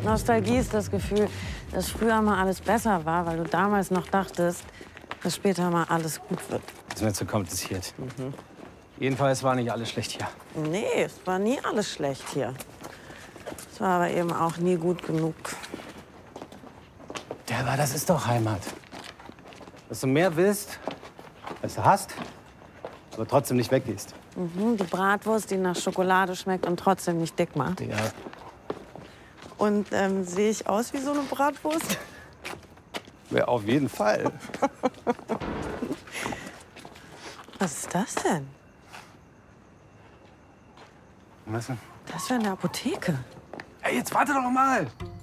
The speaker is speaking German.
Nostalgie ist das Gefühl, dass früher mal alles besser war, weil du damals noch dachtest, dass später mal alles gut wird. Das ist mir zu kompliziert. Jedenfalls war nicht alles schlecht hier. Nee, es war nie alles schlecht hier. Es war aber eben auch nie gut genug. Ja, aber das ist doch Heimat. Dass du mehr willst, als du hast, aber trotzdem nicht weggehst. Die Bratwurst, die nach Schokolade schmeckt und trotzdem nicht dick macht. Ja. Und sehe ich aus wie so eine Bratwurst? Ja, auf jeden Fall. Was ist das denn? Was denn? Das wäre eine Apotheke. Ey, jetzt warte doch mal.